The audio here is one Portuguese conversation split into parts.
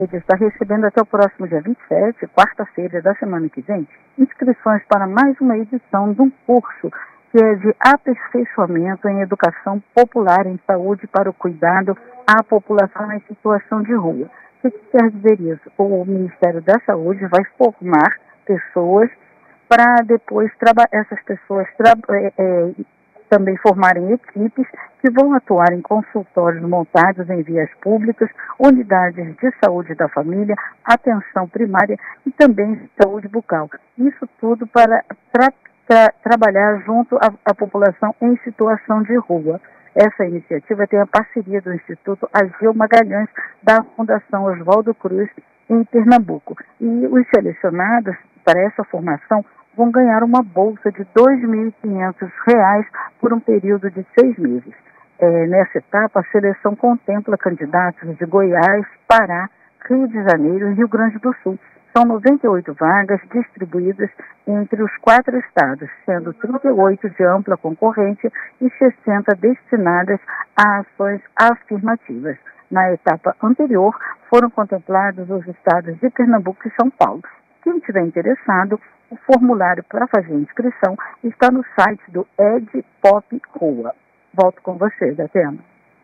Ele está recebendo até o próximo dia 27, quarta-feira da semana que vem, inscrições para mais uma edição de um curso que é de aperfeiçoamento em educação popular em saúde para o cuidado à população em situação de rua. O que quer dizer isso? O Ministério da Saúde vai formar pessoas para depois essas pessoas também formarem equipes que vão atuar em consultórios montados em vias públicas, unidades de saúde da família, atenção primária e também saúde bucal. Isso tudo para trabalhar junto à população em situação de rua. Essa iniciativa tem a parceria do Instituto Agil Magalhães, da Fundação Oswaldo Cruz, em Pernambuco. E os selecionados para essa formação vão ganhar uma bolsa de R$ 2.500 por um período de 6 meses. Nessa etapa, a seleção contempla candidatos de Goiás, Pará, Rio de Janeiro e Rio Grande do Sul. São 98 vagas distribuídas entre os 4 estados, sendo 38 de ampla concorrência e 60 destinadas a ações afirmativas. Na etapa anterior, foram contemplados os estados de Pernambuco e São Paulo. Quem estiver interessado, o formulário para fazer a inscrição está no site do EdPop Rua. Volto com você, Datena.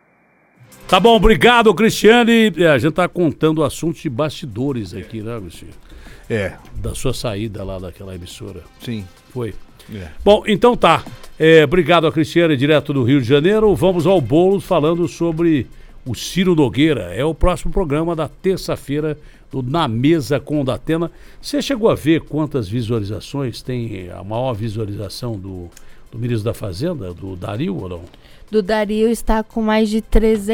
Tá bom, obrigado, Cristiane. A gente tá contando assuntos de bastidores aqui, né, Agostinho? Da sua saída lá daquela emissora. Sim. Foi. Bom, então tá. Obrigado a Cristiane, direto do Rio de Janeiro. Vamos ao Boulos falando sobre o Ciro Nogueira. É o próximo programa da terça-feira do Na Mesa com o Datena. Você chegou a ver quantas visualizações tem a maior visualização do ministro da Fazenda, do Dario, ou não? Do Dario está com mais de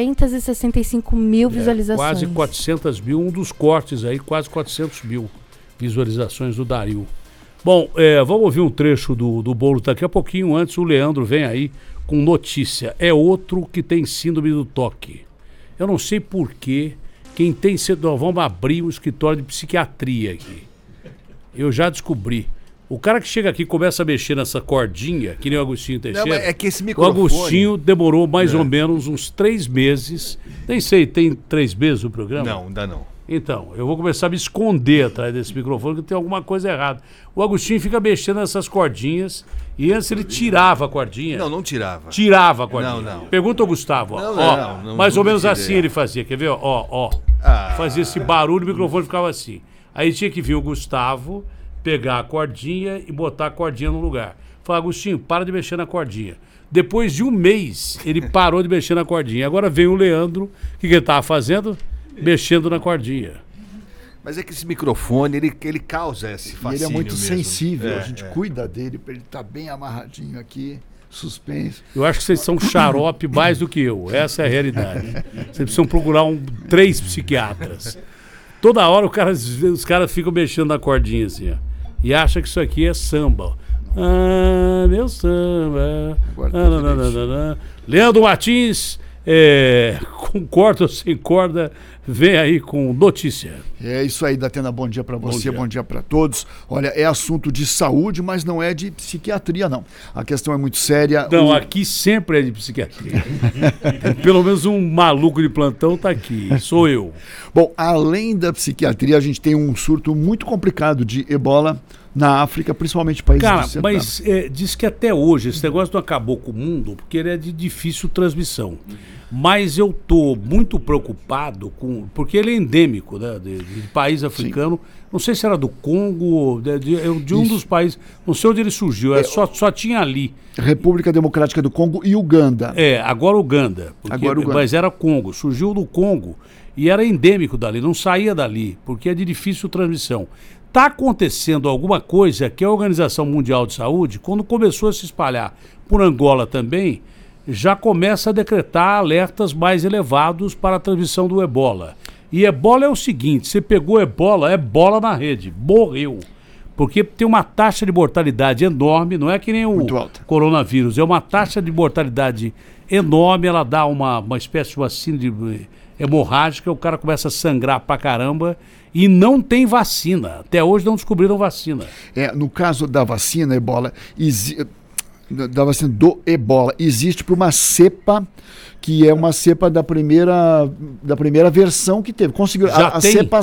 365 mil visualizações. Quase 400 mil, um dos cortes aí, quase 400 mil visualizações do Dario. Bom, vamos ouvir um trecho do bolo daqui a pouquinho. Antes, o Leandro vem aí com notícia. É outro que tem síndrome do toque. Eu não sei porquê. Quem tem síndrome... Vamos abrir um escritório de psiquiatria aqui. Eu já descobri. O cara que chega aqui e começa a mexer nessa cordinha, que nem o Agostinho Teixeira. Não, é que esse microfone... O Agostinho demorou mais ou menos uns 3 meses. Nem sei, tem 3 meses o programa? Não, ainda não. Então, eu vou começar a me esconder atrás desse microfone, que tem alguma coisa errada. O Agostinho fica mexendo nessas cordinhas e antes ele tirava a cordinha. Não tirava. Tirava a cordinha. Não. Pergunta ao Gustavo. Não, mais ou menos assim ele fazia. Quer ver? Fazia esse barulho, o microfone ficava assim. Aí tinha que vir o Gustavo, pegar a cordinha e botar a cordinha no lugar. Falar, Agostinho, para de mexer na cordinha. Depois de um mês, ele parou de mexer na cordinha. Agora vem o Leandro, o que ele estava fazendo? Mexendo na cordinha. Mas é que esse microfone, ele causa esse fascínio. E ele é muito mesmo. sensível, a gente cuida dele para ele estar bem amarradinho aqui, suspenso. Eu acho que vocês são xarope mais do que eu, essa é a realidade. Vocês precisam procurar 3 psiquiatras. Toda hora os caras ficam mexendo na cordinha assim, ó, e acham que isso aqui é samba. Ah, meu samba. Leandro Martins, com corda ou sem corda, vem aí com notícia. É isso aí, Datena, bom dia para você, bom dia para todos. Olha, é assunto de saúde, mas não é de psiquiatria, não. A questão é muito séria. Não, aqui sempre é de psiquiatria. Pelo menos um maluco de plantão tá aqui, sou eu. Bom, além da psiquiatria, a gente tem um surto muito complicado de ebola na África, principalmente países do sertão. Mas diz que até hoje esse negócio não acabou com o mundo, porque ele é de difícil transmissão. Mas eu tô muito preocupado porque ele é endêmico, né, de país africano. Sim. Não sei se era do Congo, de um dos países, não sei onde ele surgiu, só tinha ali. República Democrática do Congo e Uganda. Agora Uganda. Mas era Congo, surgiu do Congo e era endêmico dali, não saía dali, porque é de difícil transmissão. Está acontecendo alguma coisa que a Organização Mundial de Saúde, quando começou a se espalhar por Angola também, já começa a decretar alertas mais elevados para a transmissão do ebola. E ebola é o seguinte, você pegou ebola, é bola na rede, morreu. Porque tem uma taxa de mortalidade enorme, não é que nem o coronavírus, é uma taxa de mortalidade enorme, ela dá uma espécie de uma síndrome hemorrágica, o cara começa a sangrar pra caramba e não tem vacina. Até hoje não descobriram vacina. No caso da vacina, ebola, Da vacina do ebola. Existe para uma cepa que é uma cepa da primeira versão que teve. Conseguiu. Já a tem? cepa